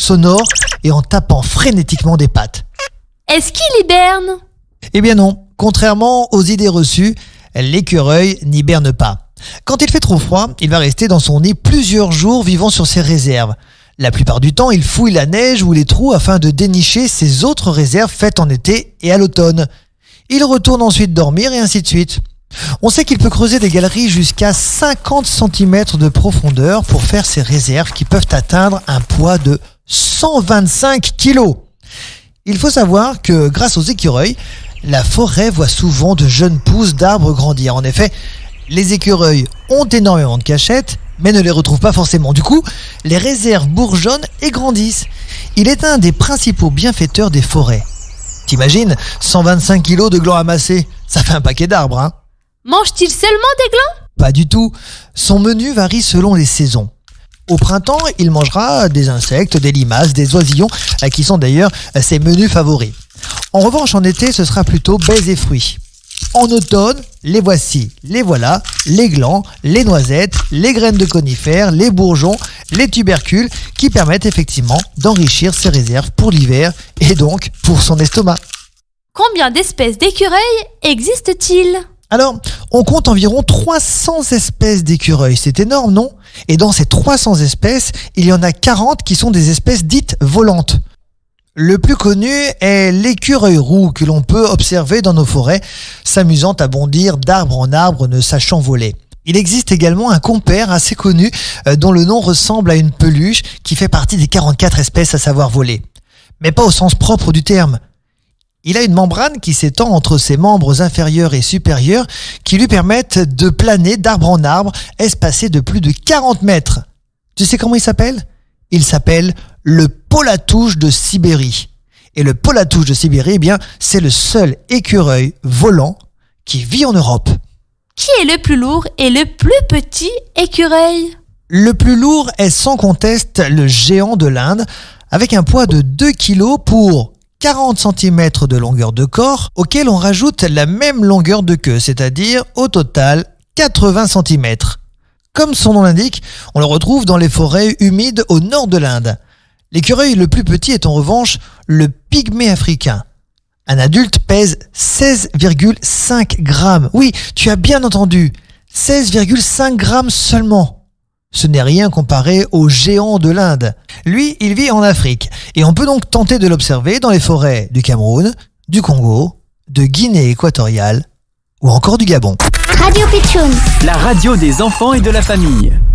sonore et en tapant frénétiquement des pattes. Est-ce qu'il hiberne? Eh bien non, contrairement aux idées reçues, l'écureuil n'hiberne pas. Quand il fait trop froid, il va rester dans son nid plusieurs jours vivant sur ses réserves. La plupart du temps, il fouille la neige ou les trous afin de dénicher ses autres réserves faites en été et à l'automne. Il retourne ensuite dormir et ainsi de suite. On sait qu'il peut creuser des galeries jusqu'à 50 cm de profondeur pour faire ses réserves qui peuvent atteindre un poids de 125 kg. Il faut savoir que grâce aux écureuils, la forêt voit souvent de jeunes pousses d'arbres grandir. En effet, les écureuils ont énormément de cachette, mais ne les retrouvent pas forcément. Du coup, les réserves bourgeonnent et grandissent. Il est un des principaux bienfaiteurs des forêts. T'imagines, 125 kg de glands amassés, ça fait un paquet d'arbres, hein? Mange-t-il seulement des glands? Pas du tout. Son menu varie selon les saisons. Au printemps, il mangera des insectes, des limaces, des oisillons, qui sont d'ailleurs ses menus favoris. En revanche, en été, ce sera plutôt baies et fruits. En automne, les voici, les voilà, les glands, les noisettes, les graines de conifères, les bourgeons, les tubercules, qui permettent effectivement d'enrichir ses réserves pour l'hiver et donc pour son estomac. Combien d'espèces d'écureuils existent-ils? Alors, on compte environ 300 espèces d'écureuils. C'est énorme, non? Et dans ces 300 espèces, il y en a 40 qui sont des espèces dites volantes. Le plus connu est l'écureuil roux que l'on peut observer dans nos forêts, s'amusant à bondir d'arbre en arbre, ne sachant voler. Il existe également un compère assez connu dont le nom ressemble à une peluche qui fait partie des 44 espèces à savoir voler. Mais pas au sens propre du terme. Il a une membrane qui s'étend entre ses membres inférieurs et supérieurs qui lui permettent de planer d'arbre en arbre, espacé de plus de 40 mètres. Tu sais comment il s'appelle? Il s'appelle le polatouche de Sibérie. Et le polatouche de Sibérie, eh bien, c'est le seul écureuil volant qui vit en Europe. Qui est le plus lourd et le plus petit écureuil? Le plus lourd est sans conteste le géant de l'Inde, avec un poids de 2 kg pour 40 cm de longueur de corps, auquel on rajoute la même longueur de queue, c'est-à-dire au total 80 cm. Comme son nom l'indique, on le retrouve dans les forêts humides au nord de l'Inde. L'écureuil le plus petit est en revanche le pygmée africain. Un adulte pèse 16,5 grammes. Oui, tu as bien entendu, 16,5 grammes seulement. Ce n'est rien comparé au géant de l'Inde. Lui, il vit en Afrique et on peut donc tenter de l'observer dans les forêts du Cameroun, du Congo, de Guinée équatoriale ou encore du Gabon. Radio Pitchoun, la radio des enfants et de la famille.